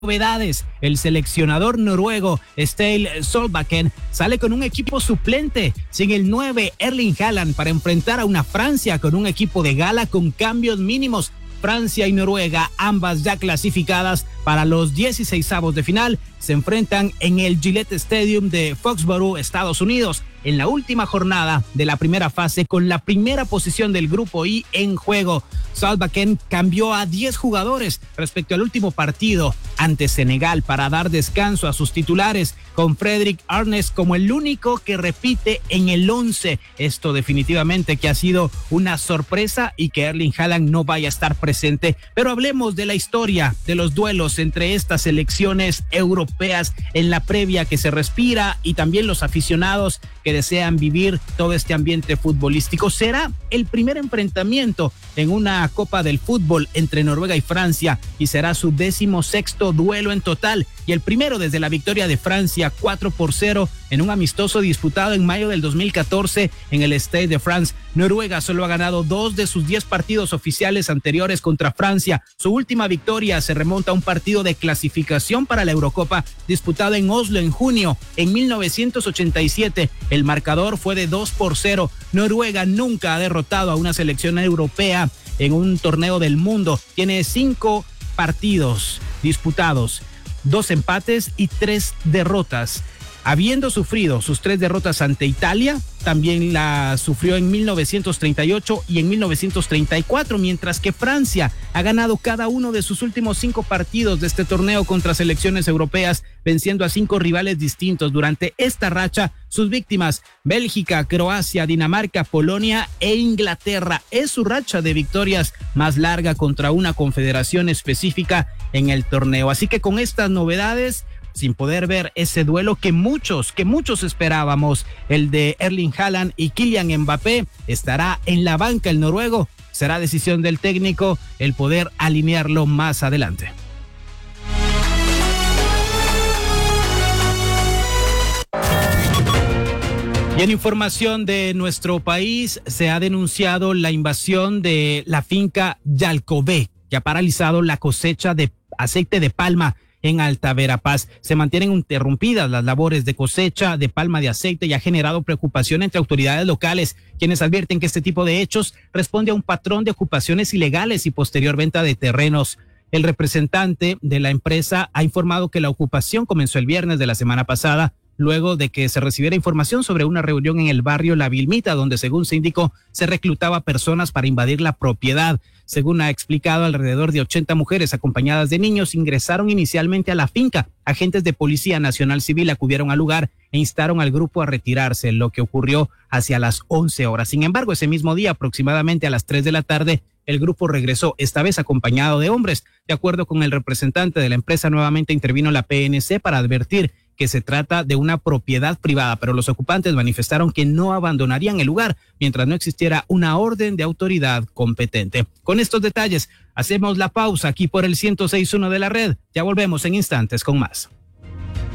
novedades. El seleccionador noruego Ståle Solbakken sale con un equipo suplente sin el 9 Erling Haaland para enfrentar a una Francia con un equipo de gala con cambios mínimos. Francia y Noruega, ambas ya clasificadas para los 16avos de final, se enfrentan en el Gillette Stadium de Foxborough, Estados Unidos, en la última jornada de la primera fase con la primera posición del grupo I en juego. Solbakken cambió a 10 jugadores respecto al último partido ante Senegal para dar descanso a sus titulares, con Frederik Arnes como el único que repite en el 11. Esto definitivamente que ha sido una sorpresa y que Erling Haaland no vaya a estar presente. Pero hablemos de la historia de los duelos entre estas selecciones europeas en la previa que se respira y también los aficionados que desean vivir todo este ambiente futbolístico. Será el primer enfrentamiento en una Copa del Fútbol entre Noruega y Francia y será su 16º duelo en total y el primero desde la victoria de Francia 4-0 en un amistoso disputado en mayo del 2014 en el Stade de France. Noruega solo ha ganado 2 de sus 10 partidos oficiales anteriores contra Francia. Su última victoria se remonta a un partido de clasificación para la Eurocopa disputado en Oslo en junio. En 1987 el marcador fue de 2-0. Noruega nunca ha derrotado a una selección europea en un torneo del mundo. Tiene 5 partidos disputados, 2 empates y 3 derrotas. Habiendo sufrido sus 3 derrotas ante Italia, también la sufrió en 1938 y en 1934, mientras que Francia ha ganado cada uno de sus últimos 5 partidos de este torneo contra selecciones europeas, venciendo a 5 rivales distintos. Durante esta racha, sus víctimas, Bélgica, Croacia, Dinamarca, Polonia e Inglaterra. Es su racha de victorias más larga contra una confederación específica en el torneo. Así que con estas novedades, sin poder ver ese duelo que muchos esperábamos, el de Erling Haaland y Kylian Mbappé, estará en la banca el noruego. Será decisión del técnico el poder alinearlo más adelante. Y en información de nuestro país, se ha denunciado la invasión de la finca Yalcové, que ha paralizado la cosecha de aceite de palma en Alta Verapaz. Se mantienen interrumpidas las labores de cosecha de palma de aceite y ha generado preocupación entre autoridades locales, quienes advierten que este tipo de hechos responde a un patrón de ocupaciones ilegales y posterior venta de terrenos. El representante de la empresa ha informado que la ocupación comenzó el viernes de la semana pasada, luego de que se recibiera información sobre una reunión en el barrio La Vilmita, donde, según se indicó, se reclutaba personas para invadir la propiedad. Según ha explicado, alrededor de 80 mujeres acompañadas de niños ingresaron inicialmente a la finca. Agentes de Policía Nacional Civil acudieron al lugar e instaron al grupo a retirarse, lo que ocurrió hacia las 11 horas. Sin embargo, ese mismo día, aproximadamente a las 3 de la tarde, el grupo regresó, esta vez acompañado de hombres. De acuerdo con el representante de la empresa, nuevamente intervino la PNC para advertir que se trata de una propiedad privada, pero los ocupantes manifestaron que no abandonarían el lugar mientras no existiera una orden de autoridad competente. Con estos detalles, hacemos la pausa aquí por el 106.1 de la red. Ya volvemos en instantes con más.